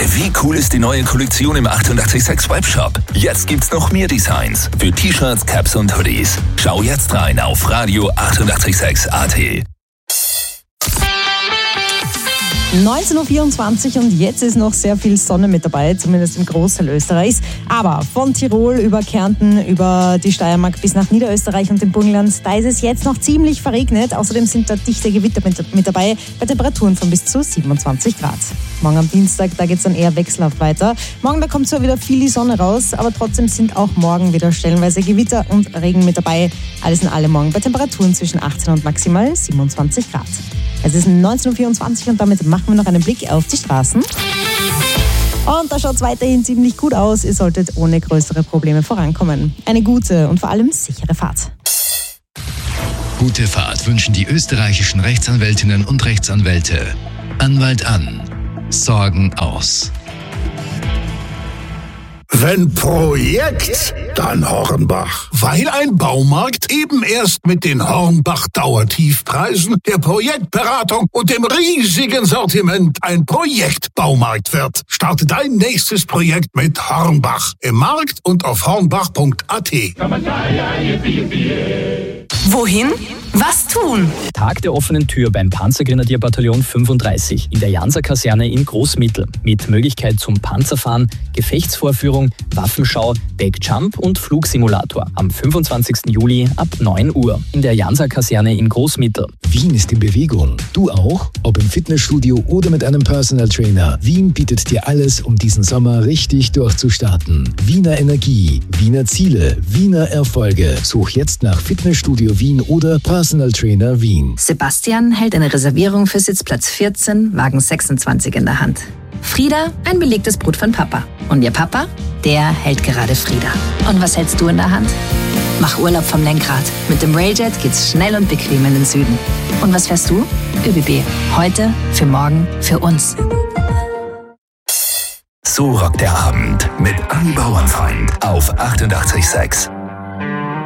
Wie cool ist die neue Kollektion im 886 Webshop? Jetzt gibt's noch mehr Designs für T-Shirts, Caps und Hoodies. Schau jetzt rein auf Radio 886.at. 19.24 Uhr und jetzt ist noch sehr viel Sonne mit dabei, zumindest im Großteil Österreichs. Aber von Tirol über Kärnten, über die Steiermark bis nach Niederösterreich und dem Burgenland, da ist es jetzt noch ziemlich verregnet. Außerdem sind da dichte Gewitter mit dabei, bei Temperaturen von bis zu 27 Grad. Morgen am Dienstag, da geht es dann eher wechselhaft weiter. Morgen, da kommt zwar wieder viel die Sonne raus, aber trotzdem sind auch morgen wieder stellenweise Gewitter und Regen mit dabei. Alles in allem morgen bei Temperaturen zwischen 18 und maximal 27 Grad. Es ist 19.24 Uhr und damit machen wir noch einen Blick auf die Straßen. Und da schaut es weiterhin ziemlich gut aus. Ihr solltet ohne größere Probleme vorankommen. Eine gute und vor allem sichere Fahrt. Gute Fahrt wünschen die österreichischen Rechtsanwältinnen und Rechtsanwälte. Anwalt an. Sorgen aus. Wenn Projekt, dann Hornbach. Weil ein Baumarkt eben erst mit den Hornbach-Dauertiefpreisen, der Projektberatung und dem riesigen Sortiment ein Projektbaumarkt wird. Starte dein nächstes Projekt mit Hornbach. Im Markt und auf hornbach.at. Wohin? Was tun? Tag der offenen Tür beim Panzergrenadierbataillon 35 in der Janser-Kaserne in Großmittel mit Möglichkeit zum Panzerfahren, Gefechtsvorführung, Waffenschau, Backjump und Flugsimulator am 25. Juli ab 9 Uhr in der Janser-Kaserne in Großmittel. Wien ist in Bewegung. Du auch? Ob im Fitnessstudio oder mit einem Personal Trainer. Wien bietet dir alles, um diesen Sommer richtig durchzustarten. Wiener Energie, Wiener Ziele, Wiener Erfolge. Such jetzt nach Fitnessstudio Wien oder Personal Trainer Wien. Sebastian hält eine Reservierung für Sitzplatz 14, Wagen 26 in der Hand. Frieda, ein belegtes Brot von Papa. Und ihr Papa, der hält gerade Frieda. Und was hältst du in der Hand? Mach Urlaub vom Lenkrad. Mit dem Railjet geht's schnell und bequem in den Süden. Und was fährst du? ÖBB. Heute, für morgen, für uns. So rockt der Abend mit Anni Bauernfeind auf 88.6.